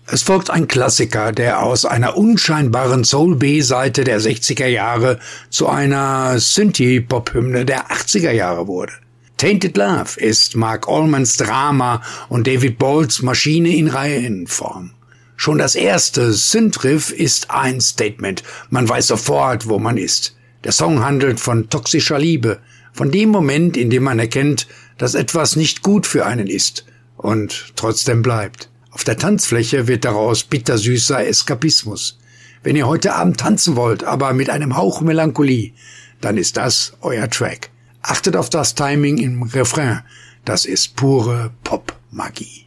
Es folgt ein Klassiker, der aus einer unscheinbaren Soul-B-Seite der 60er Jahre zu einer Synthie-Pop-Hymne der 80er Jahre wurde. Tainted Love ist Mark Allmans Drama und David Bowles Maschine in Reihenform. Schon das erste Synth-Riff ist ein Statement. Man weiß sofort, wo man ist. Der Song handelt von toxischer Liebe, von dem Moment, in dem man erkennt, dass etwas nicht gut für einen ist und trotzdem bleibt. Auf der Tanzfläche wird daraus bittersüßer Eskapismus. Wenn ihr heute Abend tanzen wollt, aber mit einem Hauch Melancholie, dann ist das euer Track. Achtet auf das Timing im Refrain. Das ist pure Pop-Magie.